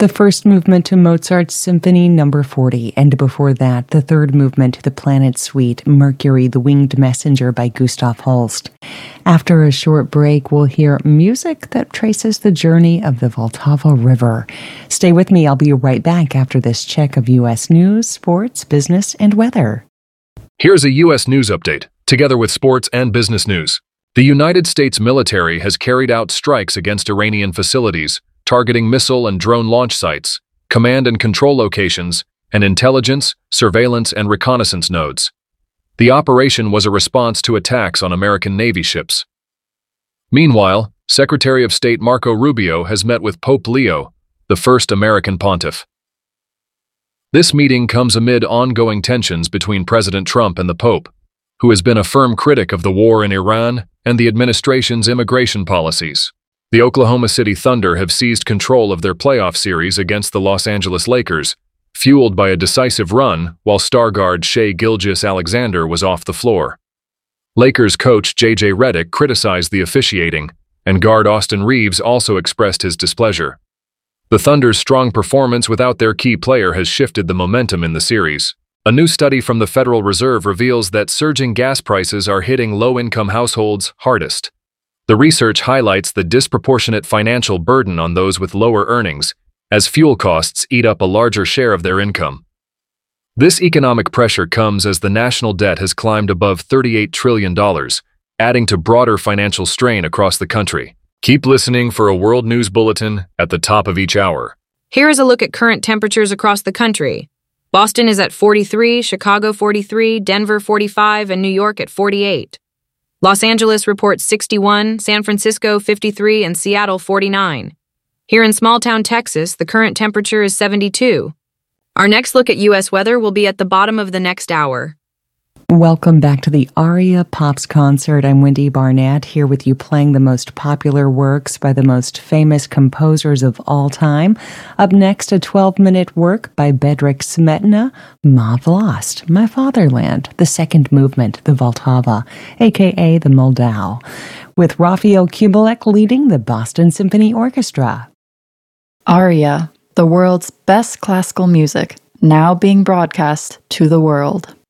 the first movement to Mozart's Symphony No. 40, and before that, the third movement to the Planet Suite, Mercury, the Winged Messenger by Gustav Holst. After a short break, we'll hear music that traces the journey of the Vltava River. Stay with me. I'll be right back after this check of U.S. news, sports, business, and weather. Here's a U.S. news update, together with sports and business news. The United States military has carried out strikes against Iranian facilities, targeting missile and drone launch sites, command and control locations, and intelligence, surveillance, and reconnaissance nodes. The operation was a response to attacks on American Navy ships. Meanwhile, Secretary of State Marco Rubio has met with Pope Leo, the first American pontiff. This meeting comes amid ongoing tensions between President Trump and the Pope, who has been a firm critic of the war in Iran and the administration's immigration policies. The Oklahoma City Thunder have seized control of their playoff series against the Los Angeles Lakers, fueled by a decisive run while star guard Shai Gilgeous-Alexander was off the floor. Lakers coach J.J. Redick criticized the officiating, and guard Austin Reeves also expressed his displeasure. The Thunder's strong performance without their key player has shifted the momentum in the series. A new study from the Federal Reserve reveals that surging gas prices are hitting low-income households hardest. The research highlights the disproportionate financial burden on those with lower earnings, as fuel costs eat up a larger share of their income. This economic pressure comes as the national debt has climbed above $38 trillion, adding to broader financial strain across the country. Keep listening for a world news bulletin at the top of each hour. Here is a look at current temperatures across the country. Boston is at 43, Chicago 43, Denver 45, and New York at 48. Los Angeles reports 61, San Francisco 53, and Seattle 49. Here in small-town Texas, the current temperature is 72. Our next look at U.S. weather will be at the bottom of the next hour. Welcome back to the Aria Pops Concert. I'm Wendy Barnett, here with you playing the most popular works by the most famous composers of all time. Up next, a 12-minute work by Bedřich Smetana, Ma Vlast, My Fatherland, the second movement, the Vltava, a.k.a. the Moldau, with Raphael Kubelik leading the Boston Symphony Orchestra. Aria, the world's best classical music, now being broadcast to the world.